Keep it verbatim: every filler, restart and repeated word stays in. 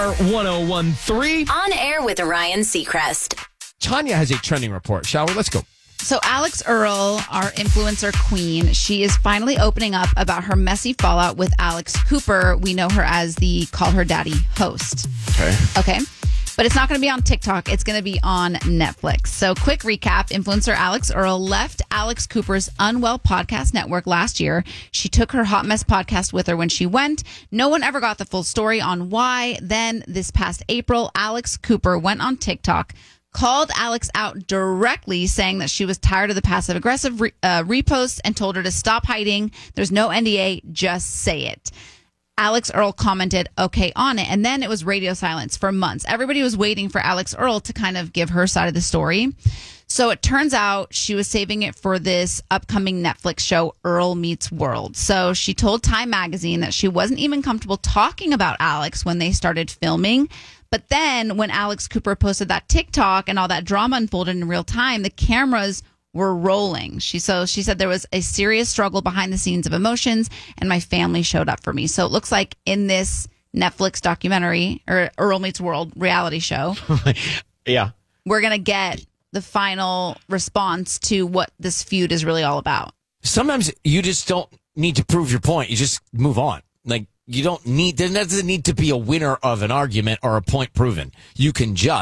ten thirteen. On air with Ryan Seacrest. Tanya has a trending report. Shall we? Let's go. So Alex Earl, our influencer queen, she is finally opening up about her messy fallout with Alex Cooper. We know her as the Call Her Daddy host. Okay. Okay. But it's not going to be on TikTok. It's going to be on Netflix. So quick recap. Influencer Alex Earl left Alex Cooper's Unwell Podcast Network last year. She took her Hot Mess podcast with her when she went. No one ever got the full story on why. Then this past April, Alex Cooper went on TikTok, called Alex out directly, saying that she was tired of the passive aggressive re- uh, reposts and told her to stop hiding. There's no N D A. Just say it. Alex Earl commented, okay, on it. And then it was radio silence for months. Everybody was waiting for Alex Earl to kind of give her side of the story. So it turns out she was saving it for this upcoming Netflix show, Earl Meets World. So she told Time Magazine that she wasn't even comfortable talking about Alex when they started filming. But then when Alex Cooper posted that TikTok and all that drama unfolded in real time, the cameras were rolling. She so she said there was a serious struggle behind the scenes of emotions, and my family showed up for me. So it looks like in this Netflix documentary or Earl Meets World reality show, yeah, we're gonna get the final response to what this feud is really all about. Sometimes you just don't need to prove your point. You just move on. Like you don't need there doesn't need to be a winner of an argument or a point proven. You can just